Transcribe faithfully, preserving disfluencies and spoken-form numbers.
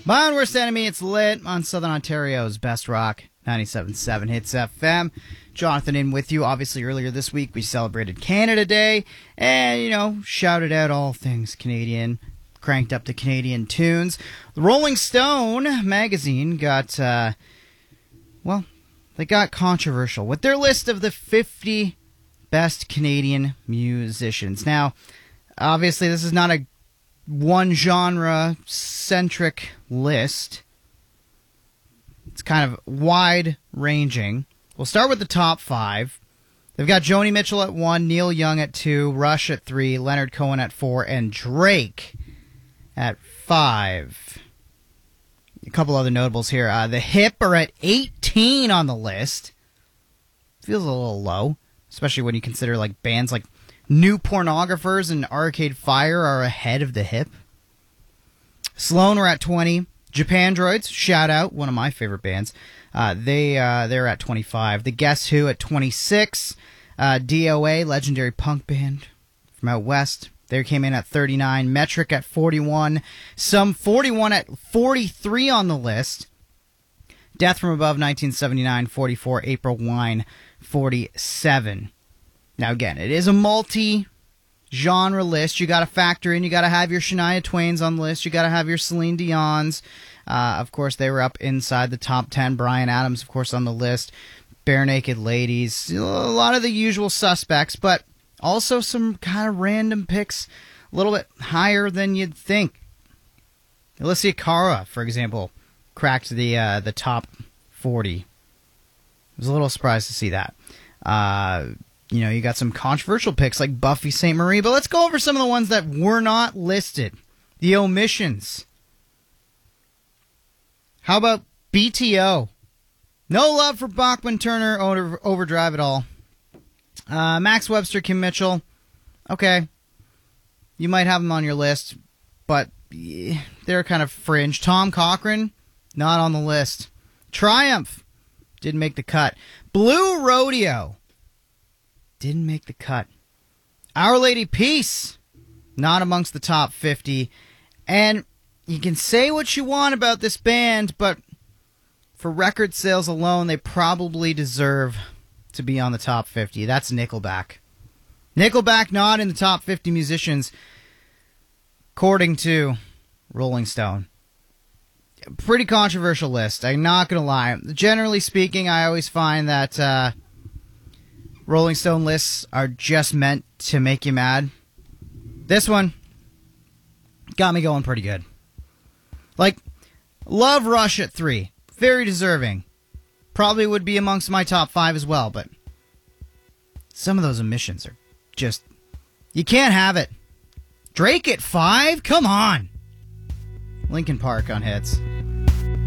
My Own Worst Enemy, it's lit on Southern Ontario's Best Rock, ninety-seven point seven Hits F M. Jonathan in with you. Obviously, earlier this week, we celebrated Canada Day and, you know, shouted out all things Canadian, cranked up the Canadian tunes. The Rolling Stone magazine got, uh, well, they got controversial with their list of the fifty best Canadian musicians. Now, obviously, this is not a one genre-centric list. It's kind of wide-ranging. We'll start with the top five. They've got Joni Mitchell at one, Neil Young at two, Rush at three, Leonard Cohen at four, and Drake at five. A couple other notables here. Uh, the Hip are at eighteen on the list. Feels a little low, especially when you consider like bands like New Pornographers and Arcade Fire are ahead of the Hip. Sloan are at twenty. Japan Droids, shout out, one of my favorite bands. Uh, they, uh, they're at twenty-five. The Guess Who at twenty-six. Uh, D O A, legendary punk band from out west. They came in at thirty-nine. Metric at forty-one. Some forty-one at forty-three on the list. Death from Above, nineteen seventy-nine, forty-four. April Wine, forty-seven. Now, again, it is a multi-genre list. You got to factor in, you got to have your Shania Twains on the list. You got to have your Celine Dion's. Uh, of course, they were up inside the top ten. Bryan Adams, of course, on the list. Bare Naked Ladies. A lot of the usual suspects, but also some kind of random picks a little bit higher than you'd think. Alicia Cara, for example, cracked the uh, the top forty. I was a little surprised to see that. Uh... You know, you got some controversial picks like Buffy Sainte Marie, but let's go over some of the ones that were not listed. The omissions. How about B T O? No love for Bachman Turner, over, Overdrive at all. Uh, Max Webster, Kim Mitchell. Okay. You might have them on your list, but yeah, they're kind of fringe. Tom Cochrane, not on the list. Triumph, didn't make the cut. Blue Rodeo, didn't make the cut. Our Lady Peace, not amongst the top fifty. And you can say what you want about this band, but for record sales alone, they probably deserve to be on the top fifty. That's Nickelback. Nickelback not in the top fifty musicians, according to Rolling Stone. Pretty controversial list, I'm not going to lie. Generally speaking, I always find that uh, Rolling Stone lists are just meant to make you mad. This one got me going pretty good. Like, love Rush at three. Very deserving. Probably would be amongst my top five as well, but some of those omissions are just, you can't have it. Drake at five? Come on. Linkin Park on hits.